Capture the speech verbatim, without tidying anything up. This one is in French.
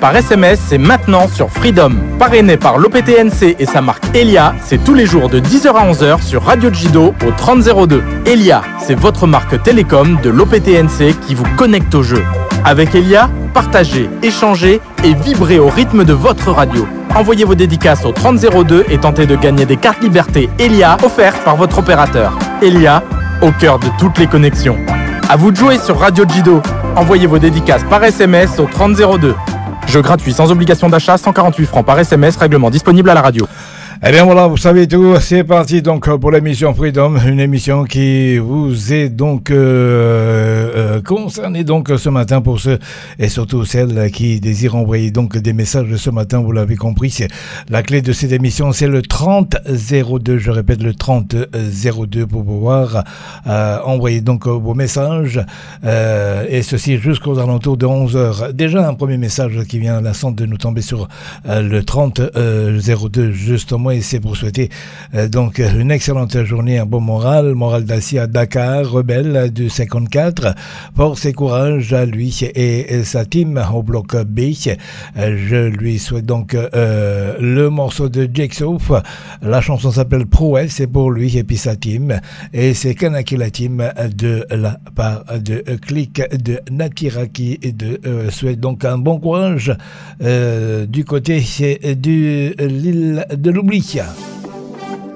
par S M S, c'est maintenant sur Freedom. Parrainé par l'O P T N C et sa marque Elia, c'est tous les jours de dix heures à onze heures sur Radio Jido au trente zéro deux. Elia, c'est votre marque télécom de l'O P T N C qui vous connecte au jeu. Avec Elia, partagez, échangez et vibrez au rythme de votre radio. Envoyez vos dédicaces au trente zéro deux et tentez de gagner des cartes Liberté Elia offertes par votre opérateur. Elia, au cœur de toutes les connexions. À vous de jouer sur Radio Jido. Envoyez vos dédicaces par S M S au trente zéro deux. Jeu gratuit sans obligation d'achat, cent quarante-huit francs par S M S, règlement disponible à la radio. Eh bien voilà, vous savez tout, c'est parti donc pour l'émission Freedom, une émission qui vous est donc euh, euh, concernée donc ce matin pour ceux et surtout celles qui désirent envoyer donc des messages ce matin, vous l'avez compris, c'est la clé de cette émission, c'est le trente zéro deux, je répète le trente zéro deux pour pouvoir euh, envoyer donc vos messages euh, et ceci jusqu'aux alentours de onze heures. Déjà un premier message qui vient à l'instant de nous tomber sur euh, le trente zéro deux justement. Et c'est pour souhaiter euh, donc une excellente journée, un bon moral, moral d'acier à Dakar, rebelle du cinquante-quatre, force et courage à lui et, et sa team au bloc B. Euh, je lui souhaite donc euh, le morceau de Jigsaw, la chanson s'appelle Prouesse, c'est pour lui et puis sa team, et c'est Kanaki la team de la part de euh, Click de Natira qui de, euh, souhaite donc un bon courage euh, du côté de l'île de l'oubli. Yeah.